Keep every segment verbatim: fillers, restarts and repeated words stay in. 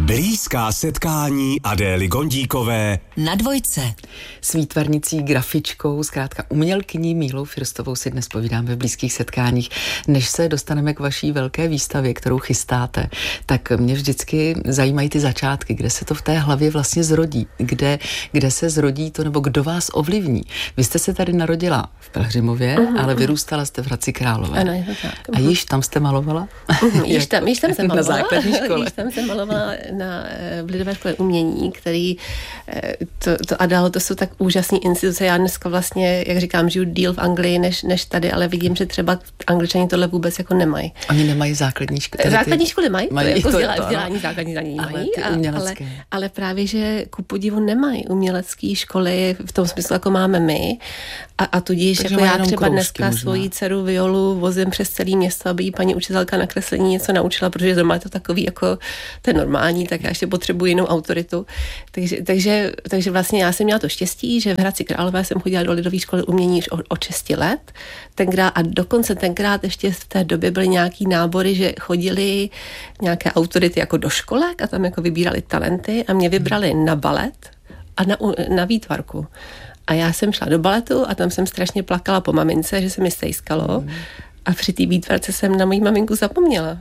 Blízká setkání Adély Gondíkové na Dvojce. S výtvarnicí, grafičkou, zkrátka umělkyní Mílou Firstovou si dnes povídám ve blízkých setkáních. Než se dostaneme k vaší velké výstavě, kterou chystáte, tak mě vždycky zajímají ty začátky, kde se to v té hlavě vlastně zrodí, kde, kde se zrodí to, nebo kdo vás ovlivní. Vy jste se tady narodila v Pelhřimově, uh-huh, ale vyrůstala jste v Hradci Králové. Ano, je to tak. A již tam jste malovala? Uh-huh, již, tam, již tam jsem malovala. Na základní škole. Již tam jsem malovala na v Lidové škole umění, který to, to Adélo, to jsou tak úžasné instituce. Já dneska vlastně, jak říkám, žiju díl v Anglii než, než tady, ale vidím, že třeba Angličani tohle vůbec jako nemají. Oni nemají základní školy. Základní školy mají, mají to jako to vzdělá, to, vzdělání základní za ní mají, ale, ale, ale právě, že ku podivu nemají umělecké školy v tom smyslu, jako máme my. A, a tudíž, takže jako já třeba kroužky dneska možná. Svoji dceru Violu vozím přes celé město, aby jí paní učitelka na kreslení něco naučila, protože doma je to takový jako ten normální, tak já ještě potřebuji jinou autoritu. Takže, takže, takže vlastně já jsem měla to štěstí, že v Hradci Králové jsem chodila do Lidové školy umění už od šesti let. Tenkrát, a dokonce tenkrát ještě v té době byly nějaký nábory, že chodili nějaké autority jako do školek a tam jako vybírali talenty a mě vybrali na balet a na, na výtvarku. A já jsem šla do baletu a tam jsem strašně plakala po mamince, že se mi stejskalo. Mm. A při té výtvarce jsem na moji maminku zapomněla.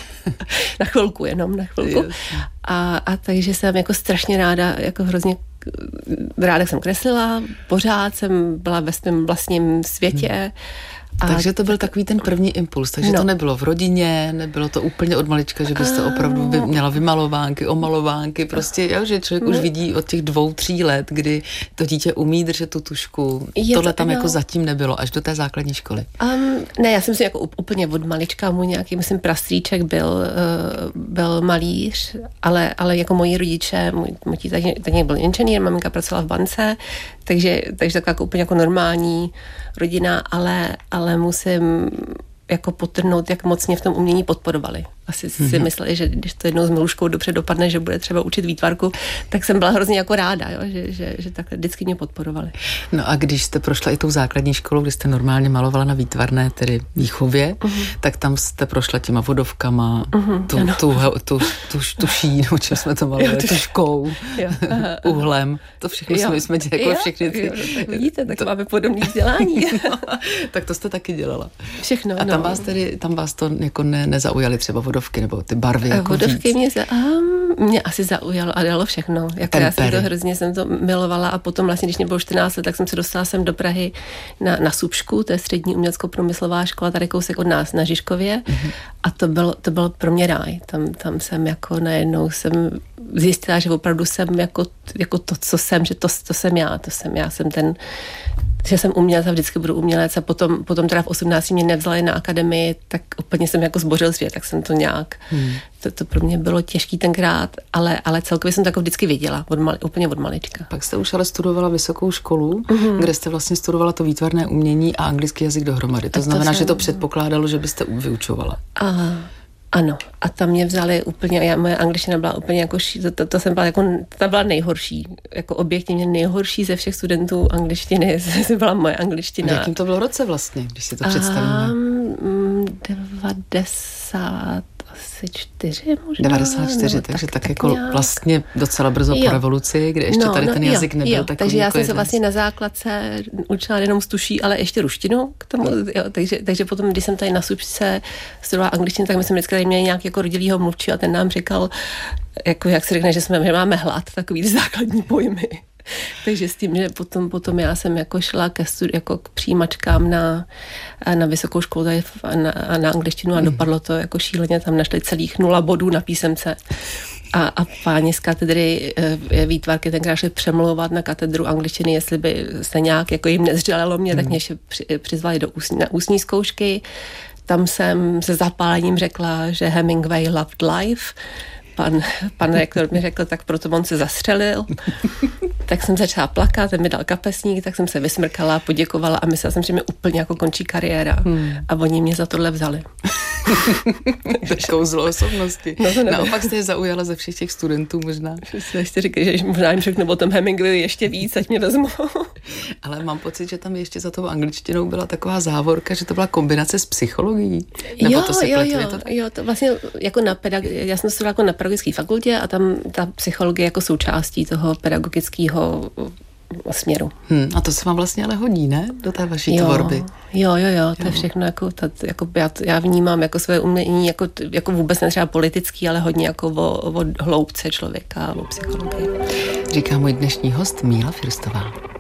Na chvilku jenom, na chvilku. A, a takže jsem jako strašně ráda, jako hrozně ráda jsem kreslila, pořád jsem byla ve svém vlastním světě. A takže to byl takový ten první impuls, takže no. To nebylo v rodině, nebylo to úplně od malička, že byste opravdu vy, měla vymalovánky, omalovánky, prostě, jo, že člověk no. už vidí od těch dvou, tří let, kdy to dítě umí držet tu tušku. Je Tohle to, tam no. jako zatím nebylo, až do té základní školy. Um, ne, já jsem si jako úplně od malička, můj nějaký, myslím, prastrýček byl, uh, byl malíř, ale, ale jako moji rodiče, můj, můj tatínek byl inženýr, maminka pracovala v bance, takže, takže taková jako úplně jako normální rodina, ale, ale musím jako potrhnout, jak moc mě v tom umění podporovali. Asi si mm-hmm. mysleli, že když to jednou s Miluškou dobře dopadne, že bude třeba učit výtvarku, tak jsem byla hrozně jako ráda, jo? Že, že, že takhle vždycky mě podporovali. No a když jste prošla i tou základní školou, kdy jste normálně malovala na výtvarné, tedy výchově, mm-hmm. tak tam jste prošla těma vodovkama, mm-hmm, tu, tu, tu, tu, tu šínu, čím jsme to malovali, tuškou, uhlem, to všechno jsme, jsme dělali, jako všechny ty. Jo, tak vidíte, tak to, máme podobné vzdělání. No, tak to jste taky dělala. Všechno, A tam no. vás tedy, tam vás to jako ne, nezaujaly třeba vodovky nebo ty barvy jako vodovky víc? mě, za, um, mě asi zaujalo a dalo všechno. Jako já jsem to hrozně jsem to milovala a potom vlastně, když mě bylo čtrnáct let, tak jsem se dostala sem do Prahy na, na Subšku, to je střední umělecko-průmyslová škola, tady kousek od nás na Žižkově mm-hmm. a to bylo, to bylo pro mě ráj. Tam, tam jsem jako najednou jsem zjistila, že opravdu jsem jako, jako to, co jsem, že to, to jsem já, to jsem já, jsem ten že jsem umělec a vždycky budu umělec a potom, potom teda v osmnácti mě nevzali na akademii, tak úplně jsem jako zbořil svět, tak jsem to nějak, hmm. to, to pro mě bylo těžký tenkrát, ale, ale celkově jsem to jako vždycky věděla, od mali, úplně od malička. Pak jste už ale studovala vysokou školu, mm-hmm. kde jste vlastně studovala to výtvarné umění a anglický jazyk dohromady. To, to znamená, jsem... že to předpokládalo, že byste vyučovala. Aha. Ano, a tam mě vzali úplně, já, moje angličtina byla úplně jako, to, to, to jsem byla jako, ta byla nejhorší, jako objektivně nejhorší ze všech studentů angličtiny, to byla moje angličtina. V jakým to bylo roce vlastně, když si to představíme? Um, devadesát asi čtyři možná. devadesát čtyři, no, takže tak, tak, tak jako nějak. Vlastně docela brzo jo. po revoluci, kde ještě no, tady no, ten jazyk jo, nebyl jo, takový. Takže já jako jsem se jeden. vlastně na základce učila jenom z tuší, ale ještě ruštinu k tomu. Jo, takže, takže potom, když jsem tady na Subšce studovala angličtinu, tak my jsme vždycky tady měli nějaký jako rodilýho mluvčího a ten nám říkal, jako jak se řekne, že, jsme, že máme hlad, takový základní pojmy. Takže s tím, že potom, potom já jsem jako šla ke studi- jako k přijímačkám na, na vysokou školu tady a na, a na angličtinu a dopadlo to jako šíleně, tam našli celých nula bodů na písemce. A, a páni z katedry e, výtvarky tenkrát šli přemlouvat na katedru angličtiny, jestli by se nějak jako jim nezřelelo mě, hmm. tak mě ještě při, přizvali do ústní, na ústní zkoušky. Tam jsem se zapálením řekla, že Hemingway loved life. Pan, pan rektor mi řekl, tak proto on se zastřelil. Tak jsem začala plakat, ten mi dal kapesník, tak jsem se vysmrkala, poděkovala a myslela jsem, že mi úplně jako končí kariéra. Hmm. A oni mě za tohle vzali. To je kouzlo osobnosti. No to naopak jste je zaujala ze všech těch studentů možná. Jste ještě říkali, že možná jim řeknu o tom Hemingway ještě víc, ať mě vezmou. Ale mám pocit, že tam ještě za tou angličtinou byla taková závorka, že to byla kombinace s psychologií. Nebo jo, to se jo, pletu, jo, to tak? jo, to vlastně jako na pedagog, já jsem studovala jako na pedagogické fakultě a tam ta psychologie jako součástí toho pedagogického směru. Hmm, a to se vám vlastně ale hodí, ne? Do té vaší jo, tvorby. Jo, jo, jo, to jo. je všechno jako, ta, jako já, já vnímám jako své umění jako, jako vůbec ne třeba politický, ale hodně jako o, o hloubce člověka, o psychologii. Říká můj dnešní host Míla Firstová.